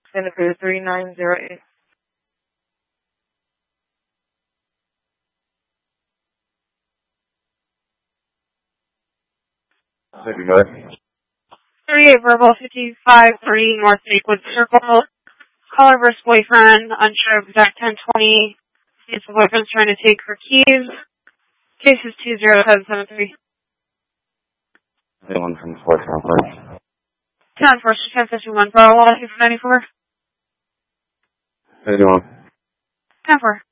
Santa Cruz 3908. Thank you, guys. 38 Verbal 553 North Lakewood Circle. Caller versus boyfriend, unsure of exact 1020. It's the boyfriend's trying to take her keys. Case is 20773. 1 from 4 conference. 10 for 1051 for 94. 81. 10 for.